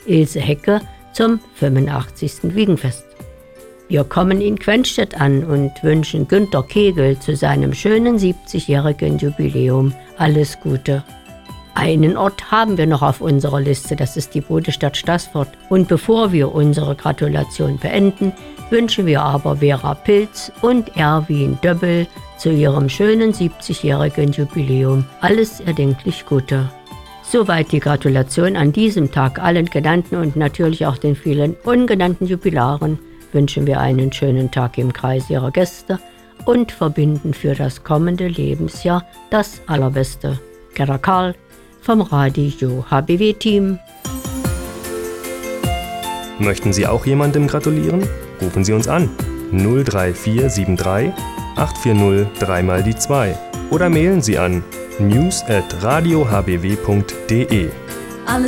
Ilse Hecke zum 85. Wiegenfest. Wir kommen in Quenstedt an und wünschen Günter Kegel zu seinem schönen 70-jährigen Jubiläum alles Gute. Einen Ort haben wir noch auf unserer Liste, das ist die Bodestadt Staßfurt. Und bevor wir unsere Gratulation beenden, wünschen wir aber Vera Pilz und Erwin Döbbel zu ihrem schönen 70-jährigen Jubiläum alles erdenklich Gute. Soweit die Gratulation an diesem Tag allen Genannten und natürlich auch den vielen ungenannten Jubilaren. Wünschen wir einen schönen Tag im Kreis Ihrer Gäste und verbinden für das kommende Lebensjahr das Allerbeste. Gerda Karl vom Radio HBW-Team. Möchten Sie auch jemandem gratulieren? Rufen Sie uns an 03473 840 3x2 oder mailen Sie an news@radiohbw.de.